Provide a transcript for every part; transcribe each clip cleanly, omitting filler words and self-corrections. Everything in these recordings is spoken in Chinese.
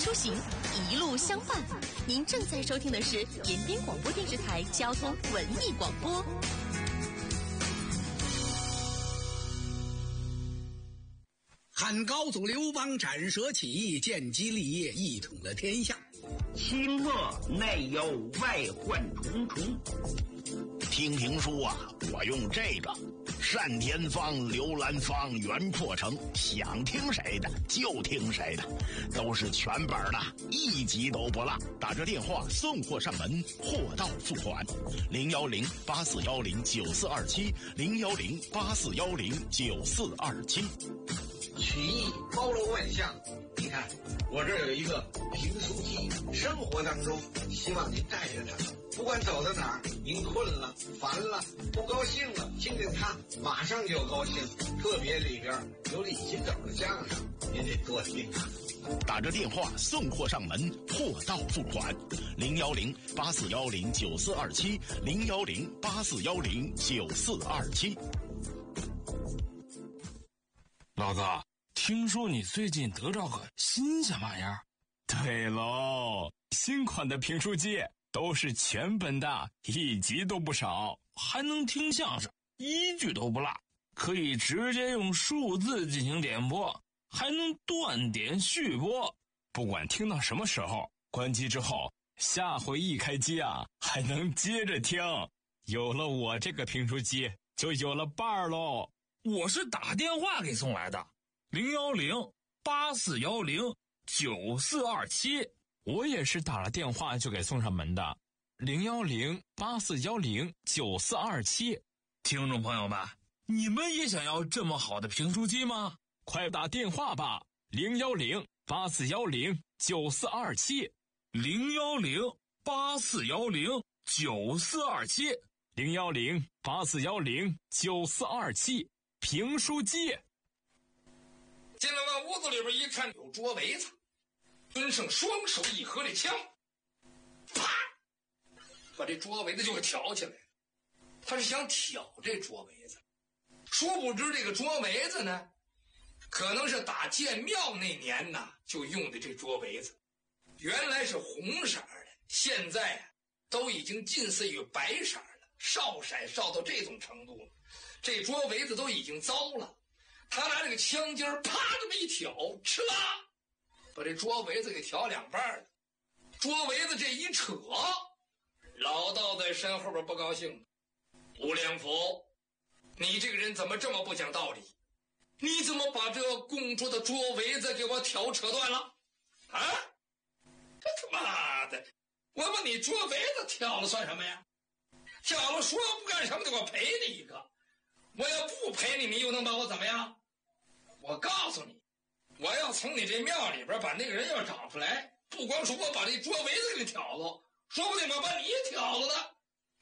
出行，一路相伴。您正在收听的是延边广播电视台交通文艺广播。 汉高祖刘邦斩蛇起义，建基立业，一统了天下。 清末内忧外患重重。 听评书啊，我用这个单田芳、刘兰芳、袁阔成，想听谁的就听谁的，都是全本的，一集都不落。打着电话送货上门，货到付款。010-8410-9427，010-8410-9427。 曲艺包罗万象，你看我这有一个评书机，生活当中希望您带着它，不管走到哪儿，您困了、烦了、不高兴了，听听它，马上就高兴。特别里边有李金斗的相声，您得多听啊。 打着电话送货上门，货到付款。010-8410-9427，010-8410-9427。 老子听说你最近得着个新鲜玩意儿。 对喽，新款的评书机都是全本的，一集都不少， 还能听相声，一句都不落，可以直接用数字进行点播，还能断点续播， 不管听到什么时候，关机之后下回一开机啊，还能接着听。有了我这个评书机，就有了伴儿喽。 我是打电话给送来的，010-8410-9427。 我也是打了电话就给送上门的，010-8410-9427。 听众朋友们，你们也想要这么好的评书机吗？ 快打电话吧，010-8410-9427， 010-8410-9427， 010-8410-9427。评书机进了屋子里边一看，有捉围子，孙胜双手一合这枪，啪，把这捉围子就给挑起来了。他是想挑这捉围子，殊不知这个捉围子呢，可能是打建庙那年呢就用的这捉围子，原来是红色的，现在啊都已经近似于白色了，少色少到这种程度了。这捉围子都已经糟了，他拿这个枪尖啪这么一挑，哧啦，把这捉围子给挑两半了。捉围子这一扯，老道在身后边不高兴了。吴良福，你这个人怎么这么不讲道理？你怎么把这公主的捉围子给我挑扯断了？啊！这他妈的，我把你捉围子挑了算什么呀？挑了说不干什么的，我赔你一个。我要不赔你，你又能把我怎么样？我告诉你，我要从你这庙里边把那个人要找出来，不光说我把这捉围子给你挑了，说不定我把你也挑了呢。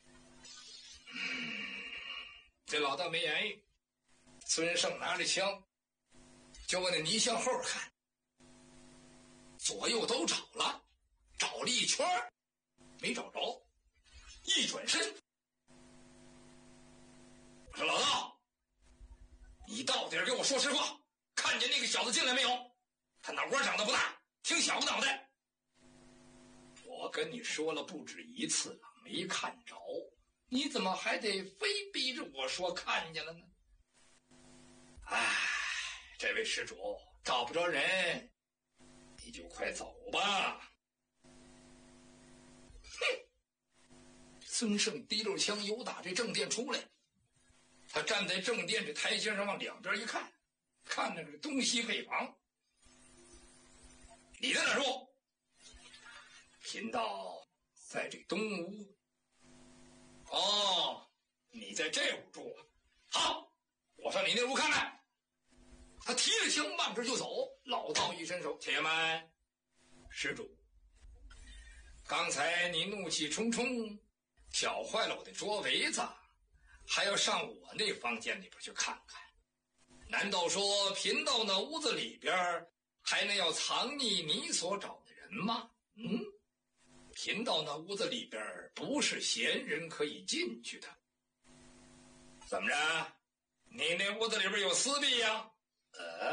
这老道没言语。孙胜拿着枪就往那泥箱后看，左右都找了，找了一圈没找着，一转身，我说老道，你到底给我说实话，看见那个小子进来没有？他脑瓜长得不大，挺小个脑袋。我跟你说了不止一次了，没看着，你怎么还得非逼着我说看见了呢？哎，这位施主，找不着人，你就快走吧。哼！孙胜提溜枪由打这正殿出来，他站在正殿这台阶上往两边一看，看那个东西北房。你在哪住？贫道在这东屋。哦，你在这屋住啊？好，我上你那屋看看。他提着枪慢着就走，老道一伸手，且慢，施主，刚才你怒气冲冲挑坏了我的捉围子，还要上我那房间里边去看看，难道说贫道那屋子里边还能要藏匿你所找的人吗？贫道那屋子里边不是闲人可以进去的。怎么着，你那屋子里边有私币呀？